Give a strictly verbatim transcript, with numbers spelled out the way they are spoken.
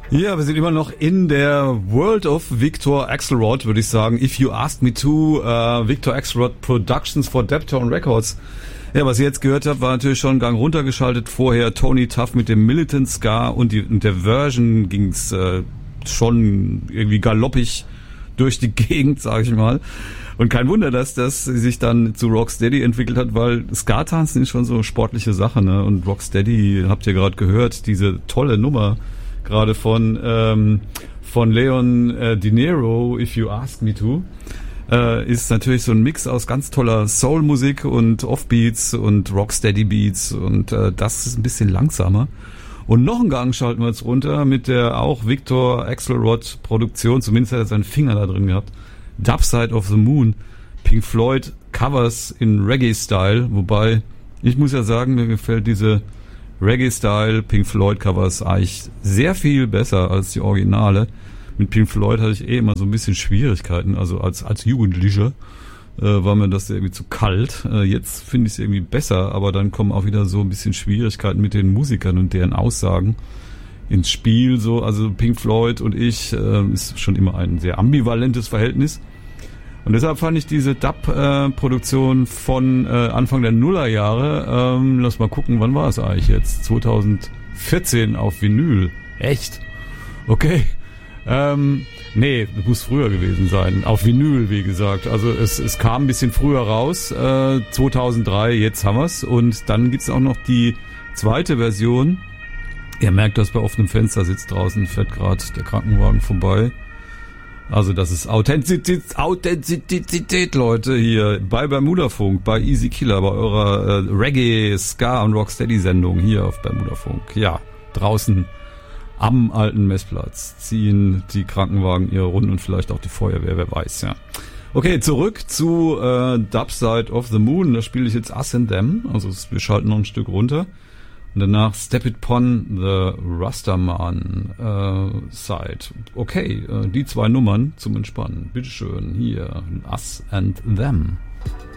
Ja, wir sind immer noch in der World of Victor Axelrod, würde ich sagen. If You Ask Me To, uh, Victor Axelrod Productions for Deptone Records. Ja, was ihr jetzt gehört habt, war natürlich schon einen Gang runtergeschaltet. Vorher Tony Tuff mit dem Militant Ska und, die, und der Version ging's äh, schon irgendwie galoppig durch die Gegend, sag ich mal. Und kein Wunder, dass das sich dann zu Rocksteady entwickelt hat, weil Ska-Tanzen ist schon so eine sportliche Sache, ne? Und Rocksteady, habt ihr gerade gehört, diese tolle Nummer gerade von ähm, von Leon äh, De Niro, If You Ask Me To, äh, ist natürlich so ein Mix aus ganz toller Soul-Musik und Offbeats und Rocksteady-Beats und äh, das ist ein bisschen langsamer. Und noch einen Gang schalten wir jetzt runter mit der auch Victor Axelrod Produktion, zumindest hat er seinen Finger da drin gehabt. Dark Side of the Moon, Pink Floyd Covers in Reggae-Style, wobei ich muss ja sagen, mir gefällt diese Reggae-Style Pink Floyd Covers eigentlich sehr viel besser als die Originale. Mit Pink Floyd hatte ich eh immer so ein bisschen Schwierigkeiten, also als als Jugendlicher äh, war mir das irgendwie zu kalt. Äh, jetzt finde ich es irgendwie besser, aber dann kommen auch wieder so ein bisschen Schwierigkeiten mit den Musikern und deren Aussagen ins Spiel. So, also Pink Floyd und ich äh, ist schon immer ein sehr ambivalentes Verhältnis. Und deshalb fand ich diese Dub-Produktion äh, von äh, Anfang der Nullerjahre, ähm, lass mal gucken, wann war es eigentlich jetzt? zwanzig vierzehn auf Vinyl. Echt? Okay. Ähm, nee, das muss früher gewesen sein. Auf Vinyl, wie gesagt. Also es, es kam ein bisschen früher raus, äh, zweitausenddrei, jetzt haben wir's. Und dann gibt's auch noch die zweite Version. Ihr merkt, dass bei offenem Fenster sitzt draußen, fährt gerade der Krankenwagen vorbei. Also das ist Authentizität, Authentizität, Leute, hier bei Bermudafunk, bei Easy Killer, bei eurer äh, Reggae, Ska und Rocksteady-Sendung hier auf Bermudafunk. Ja, draußen am alten Messplatz ziehen die Krankenwagen ihre Runden und vielleicht auch die Feuerwehr, wer weiß, ja. Okay, zurück zu äh, Dark Side of the Moon, da spiele ich jetzt Us and Them, also wir schalten noch ein Stück runter. Und danach Step It Pon the Rastaman äh, Side. Okay, äh, die zwei Nummern zum Entspannen. Bitteschön, hier, Us and Them.